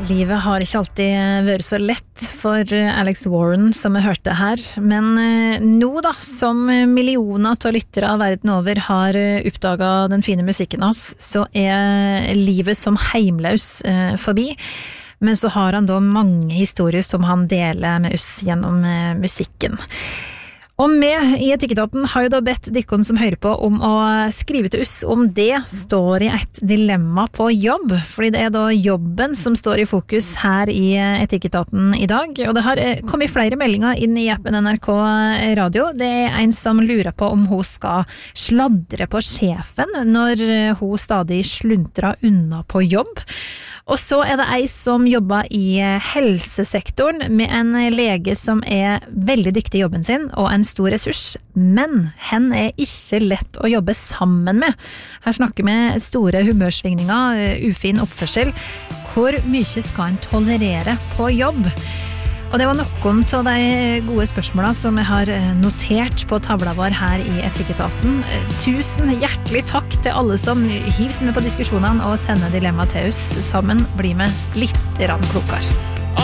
Livet har ikke alltid vært så lett for Alex Warren som vi hørte her, men nå da, som millioner av lyttere verden over har oppdaget den fine musikken hans, så livet som heimløs forbi. Men så har han da mange historier som han deler med oss gjennom musikken. Og vi i Etikketaten har jo da bedt dykkene som hører på om å skrive til oss om det står i et dilemma på jobb, fordi det da jobben som står i fokus her i Etikketaten i dag. Og det har kommet flere meldinger inn i appen NRK Radio. Det en som lurer på om hun skal sladre på sjefen når hun stadig sluntrer unna på jobb. Og så det ei som jobber i helsesektoren med en lege som veldig dyktig i jobben sin og en stor ressurs, men hen ikke lett å jobbe sammen med. Her snakker vi store humørsvingninger, ufin oppførsel. Hvor mye skal en tolerere på jobb? Og det var noen av de gode spørsmålene som jeg har notert på tavla vår her i Etikketaten. Tusen hjertelig takk til alle som hiver seg med på diskusjonene og sender dilemma til oss. Sammen blir vi litt klokere.